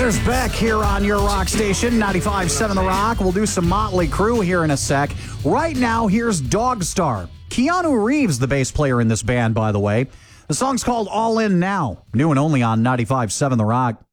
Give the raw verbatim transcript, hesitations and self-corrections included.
There's Beck here on your rock station, ninety-five point seven The Rock. We'll do some Motley Crue here in a sec. Right now, here's Dogstar. Keanu Reeves, the bass player in this band, by the way. The song's called All In Now. New and only on ninety-five point seven The Rock.